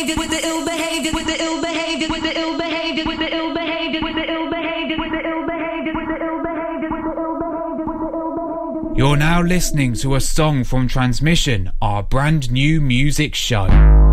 behavior, with the ill behavior, with the ill behavior, with the ill behavior, with the ill behavior, with the ill behavior, with the ill behavior, with the ill behavior, with the ill behavior, with the ill behavior. You're now listening to a song from Transmission, our brand new music show.